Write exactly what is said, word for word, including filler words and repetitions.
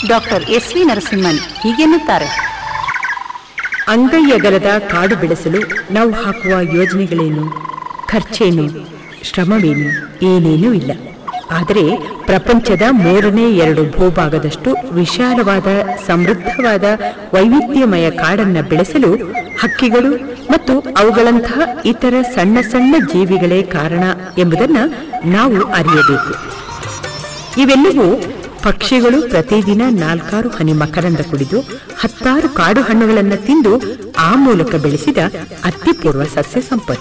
Doctor S V Narasimhan ಹೀಗೆನ್ನುತ್ತಾರೆ. ಅಂಗೈಯಗಲದ ಕಾಡು ಬೆಳೆಸಲು ನಾವು ಹಾಕುವ ಯೋಜನೆಗಳೇನು, ಖರ್ಚೇನು, ಶ್ರಮವೇನು, ಏನೇನೂ ಇಲ್ಲ. ಆದರೆ ಪ್ರಪಂಚದ ಮೂರನೇ ಎರಡು ಭೂಭಾಗದಷ್ಟು ವಿಶಾಲವಾದ ಸಮೃದ್ಧವಾದ ವೈವಿಧ್ಯಮಯ ಕಾಡನ್ನು ಬೆಳೆಸಲು ಹಕ್ಕಿಗಳು ಮತ್ತು ಅವುಗಳಂತಹ ಇತರ ಸಣ್ಣ ಸಣ್ಣ ಜೀವಿಗಳೇ ಕಾರಣ ಎಂಬುದನ್ನು ನಾವು ಅರಿಯಬೇಕು. ಇವೆಲ್ಲವೂ ಪಕ್ಷಿಗಳು ಪ್ರತಿದಿನ ನಾಲ್ಕಾರು ಹನಿ ಮಕರಂದ ಕುಡಿದು ಹತ್ತಾರು ಕಾಡು ಹಣ್ಣುಗಳನ್ನು ತಿಂದು ಆ ಮೂಲಕ ಬೆಳೆಸಿದ ಅತಿಪೂರ್ವ ಸಸ್ಯ ಸಂಪತ್ತು.